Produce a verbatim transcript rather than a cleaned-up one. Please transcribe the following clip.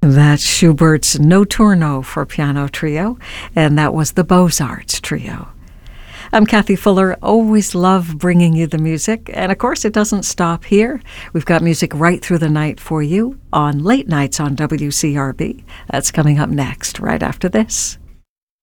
That's Schubert's Notturno for piano trio, and that was the Beaux-Arts trio. I'm Kathy Fuller. Always love bringing you the music, and of course it doesn't stop here. We've got music right through the night for you on late nights on W C R B. That's coming up next, right after this.